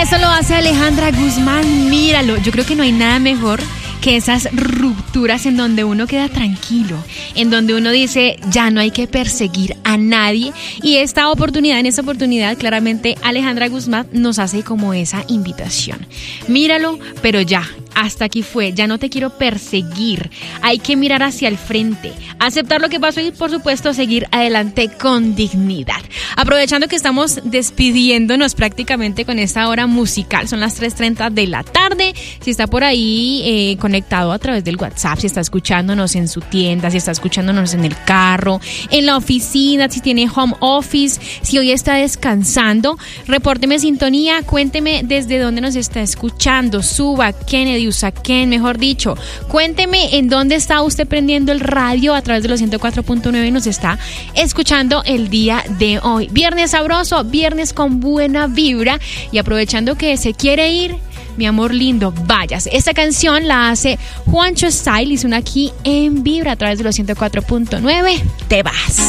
Eso lo hace Alejandra Guzmán, míralo. Yo creo que no hay nada mejor que esas rupturas en donde uno queda tranquilo, en donde uno dice, ya no hay que perseguir a nadie. Y en esta oportunidad, claramente Alejandra Guzmán nos hace como esa invitación. Míralo, pero ya. Hasta aquí fue, ya no te quiero perseguir, hay que mirar hacia el frente, aceptar lo que pasó y por supuesto seguir adelante con dignidad. Aprovechando que estamos despidiéndonos prácticamente con esta hora musical, son las 3:30 de la tarde, si está por ahí conectado a través del WhatsApp, si está escuchándonos en su tienda, si está escuchándonos en el carro, en la oficina, si tiene home office, si hoy está descansando, repórteme sintonía, cuénteme desde dónde nos está escuchando, Suba, Kennedy, Usaquén, mejor dicho, cuénteme en dónde está usted prendiendo el radio a través de los 104.9 y nos está escuchando el día de hoy. Viernes sabroso, viernes con buena vibra y aprovechando que se quiere ir, mi amor lindo, vayas. Esta canción la hace Juancho Style y suena aquí en Vibra a través de los 104.9. Te vas.